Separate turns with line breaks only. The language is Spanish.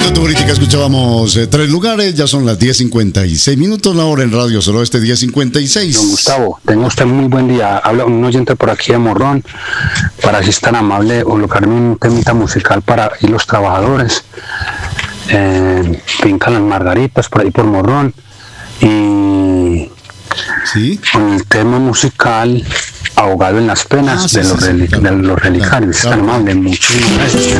Momento turística, escuchábamos Tres Lugares, ya son las 10:56 minutos, la hora en Radio Suroeste 10:56.
Don Gustavo, tenga usted muy buen día. Habla un oyente por aquí de Morrón, para si es tan amable colocarme un temita musical para ir los trabajadores. Fincan las Margaritas por ahí por Morrón. Y
¿sí?
Con el tema musical Ahogado en las penas de los relicarios. Tan amable, muchísimas gracias.